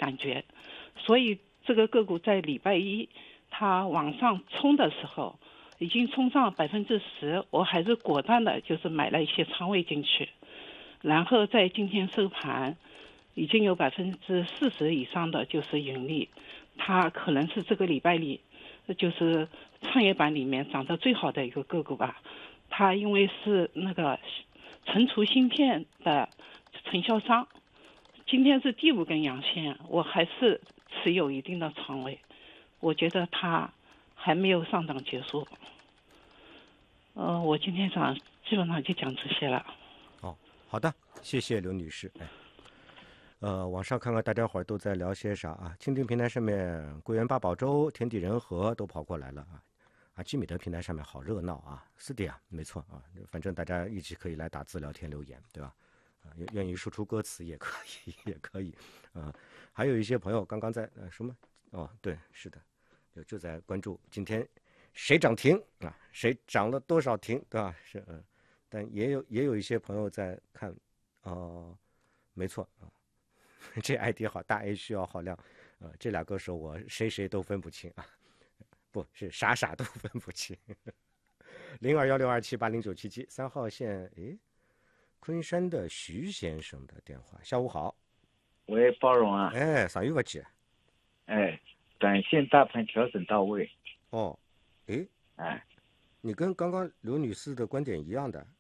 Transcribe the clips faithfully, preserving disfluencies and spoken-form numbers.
感觉，所以这个个股在礼拜一它往上冲的时候，已经冲上百分之十，我还是果断的，就是买了一些仓位进去，然后在今天收盘，已经有百分之四十以上的就是盈利，它可能是这个礼拜里，就是创业板里面涨得最好的一个个股吧。它因为是那个存储芯片的承销商，今天是第五根阳线，我还是持有一定的仓位，我觉得它还没有上涨结束。呃，我今天早上基本上就讲这些了。 哦，好的，谢谢刘女士。哎，呃，网上看看大家伙儿都在聊些啥啊？蜻蜓平台上面，桂圆八宝粥、天地人和都跑过来了啊。啊，基米德平台上面好热闹啊，是的呀，没错啊，反正大家一起可以来打字聊天留言，对吧？啊，愿意输出歌词也可以，也可以啊。还有一些朋友刚刚在呃什么哦，对，是的，就就在关注今天谁涨停啊，谁涨了多少停，对吧？是嗯、呃，但也有也有一些朋友在看，哦、呃，没错啊，这 I D 好，大 A 需要好量，呃，这俩歌手我谁谁都分不清啊。不是傻傻都分不清。零二幺六二七八零九七七三号线，诶，昆山的徐先生的电话。下午好。 喂，包容啊。 哎，啥有不起？ 哎，短线大盘调整到位。 哦，诶， 哎， 你跟刚刚刘女士的观点一样的。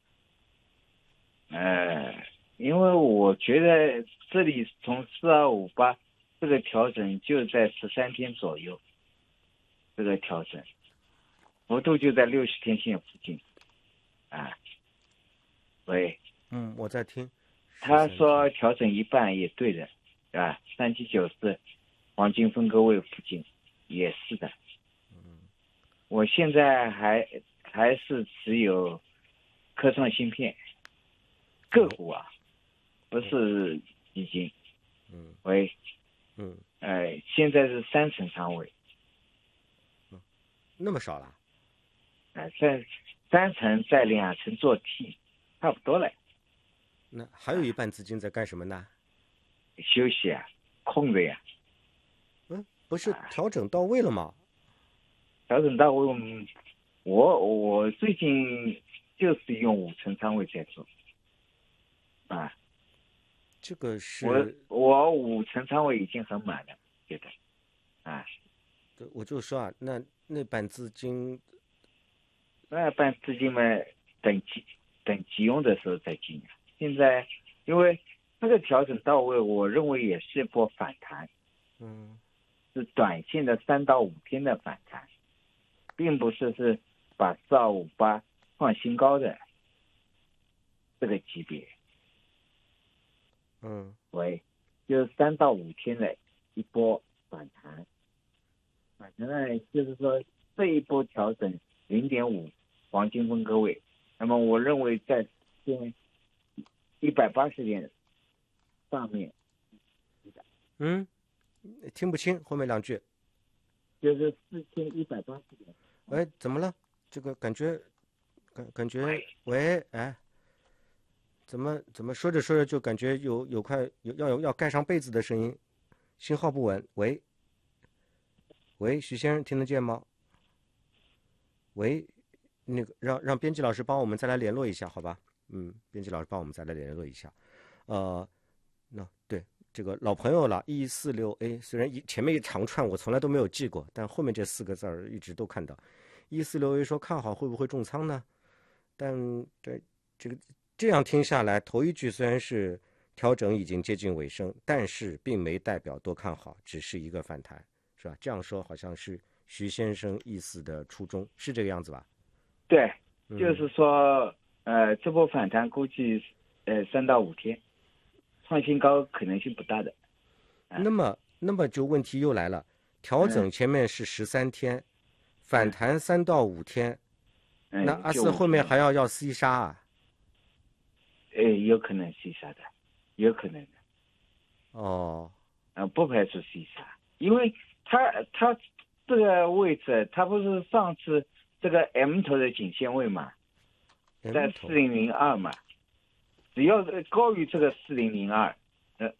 哎，因为我觉得这里从四二五八这个调整就在十三天左右。这个调整幅度就在六十天线附近，啊，喂， 嗯，我在听。 他说调整一半也对的，对吧？三七九四黄金分割位附近也是的。 嗯， 我现在还还是持有科创芯片个股啊，不是基金。 嗯， 喂， 嗯， 哎，现在是三成仓位。 那么少了？ 哎，在三成在两成做 T， 差不多了。 那还有一半资金在干什么呢？ 休息啊，空着呀。 嗯，不是调整到位了吗？ 调整到位，我我最近就是用五成仓位在做。啊， 这个是我我五成仓位已经很满了，觉得。啊， 我就说啊，那那半资金， 那半资金嘛，等急等急用的时候再进。现在因为这个调整到位，我认为也是一波反弹。 嗯， 是短线的三到五天的反弹，并不是是把四二五八创新高的这个级别。 嗯， 喂，就是三到五天的一波反弹。反弹呢，就是说这一波调整零点五黄金分割位，那么我认为在现一百八十点上面。 嗯，听不清后面两句。 就是四千一百八十点。 哎，怎么了？这个感觉，感感觉，喂，哎，怎么怎么说着说着就感觉有有块有要有要盖上被子的声音，信号不稳。喂，喂，徐先生听得见吗？喂，那个让让编辑老师帮我们再来联络一下，好吧？嗯，编辑老师帮我们再来联络一下。呃，那对。这个老朋友了 一四六 A， 虽然一前面一长串我从来都没有记过，但后面这四个字儿一直都看到。一四六 A 说看好会不会重仓呢？但对这个这样听下来，头一句虽然是调整已经接近尾声，但是并没代表多看好，只是一个反弹，是吧？这样说好像是徐先生意思的初衷，是这个样子吧？ 对，就是说，嗯、呃，这波反弹估计呃三到五天。创新高可能性不大的。 啊、那么，那么就问题又来了，调整前面是十三天，嗯、反弹三到五天， 嗯、 那阿四后面还要要 C 杀啊？ 哎，有可能 C 杀的，有可能的。 哦， 呃，不排除 C 杀，因为它它这个位置，它不是上次这个 M 头的颈线位嘛，在四零零二嘛。只要高于这个四零零二，呃，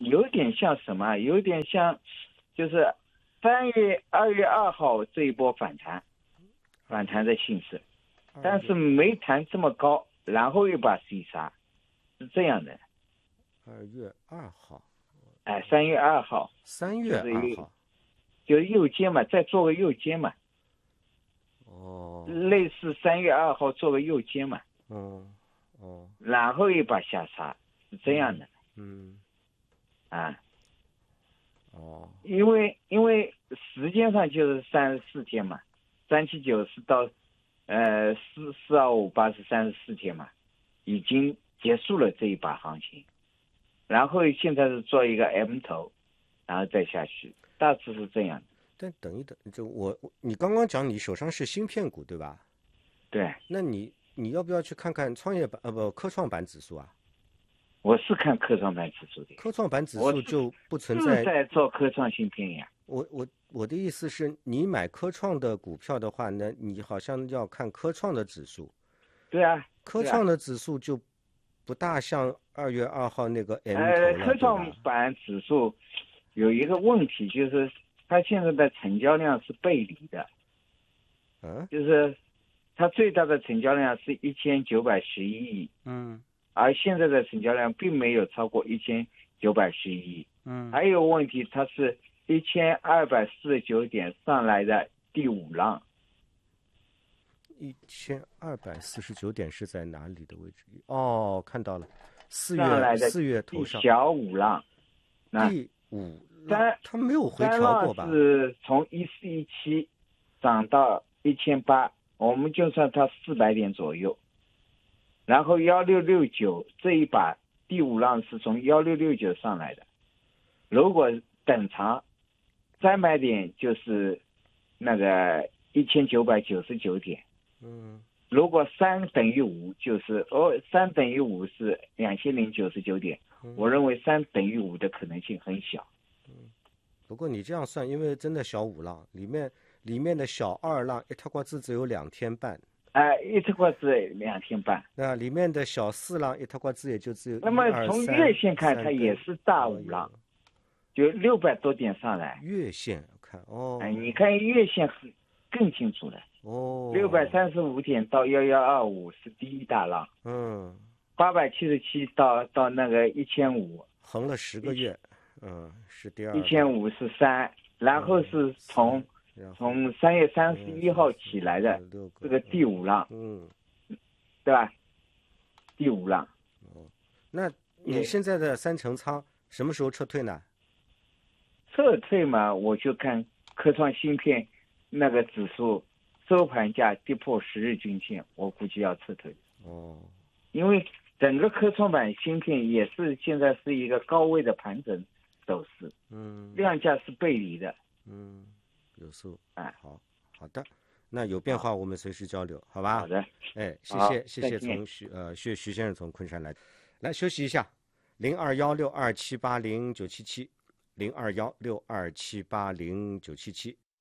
有点像什么？有点像，就是三月二月二号这一波反弹，反弹的形式，但是没弹这么高，然后又把 C 杀，是这样的。 二月二号， 哎，三月二号， 三月二号， 就是右肩嘛，再做个右肩嘛。 哦， 类似三月二号做个右肩嘛。 哦哦， 然后又把下杀，是这样的。 嗯， 啊， 哦， 因为因为时间上就是三十四天嘛，三七九是到呃四四二五八是三十四天嘛，已经结束了这一把行情，然后现在是做一个 M 头，然后再下去，大致是这样的。 但等一等，就我你刚刚讲你手上是芯片股对吧？ 对。 那你你要不要去看看创业板呃不科创板指数啊？ 我是看科创板指数的。 科创板指数就不存在。 是在做科创芯片呀。 我我我的意思是你买科创的股票的话呢，你好像要看科创的指数。 对啊。 科创的指数就不大像二月二号那个 M 头了。 呃，科创板指数有一个问题，就是它现在的成交量是背离的。 嗯。 就是它最大的成交量是一千九百十一亿。 嗯。 而现在的成交量并没有超过一千九百十一亿。 嗯。 还有问题，它是一千二百四十九点上来的第五浪。 一千二百四十九点是在哪里的位置？哦，看到了，四月四月头上小五浪。 第五浪，它没有回调过吧？ 是从一四一七涨到一千八，我们就算它四百点左右。然后幺六六九这一把第五浪是从幺六六九上来的，如果等长三百点就是那个一千九百九十九点。 嗯。 如果三等于五就是哦，三等于五是两千零九十九点。嗯、我认为三等于五的可能性很小。 嗯。不过你这样算，因为真的小五浪里面里面的小二浪一套瓜子只有两天半。 哎，一套瓜子两天半。 那里面的小四浪一套瓜子也就只有。 那么从月线看，它也是大五浪，就六百多点上来。 月线看哦。 哎，你看月线更清楚了。 哦。 六百三十五点到幺幺二五是第一大浪。 嗯。 八百七十七到到那个一千五， 横了十个月。嗯，是第二。 一千五是三，然后是从。嗯从三月三十一号起来的这个第五浪。 嗯。 对吧？第五浪。 哦。那你现在的三成仓什么时候撤退呢？ 撤退嘛，我就看科创芯片那个指数收盘价跌破十日均线，我估计要撤退。 哦。 因为整个科创板芯片也是现在是一个高位的盘整走势。 嗯。 量价是背离的。 嗯。有数。 哎， 好好的，那有变化我们随时交流，好吧？ 好的。 哎，谢谢谢谢从徐呃徐徐先生从昆山来，来休息一下，零二幺六二七八零九七七，零二幺六二七八零九七七。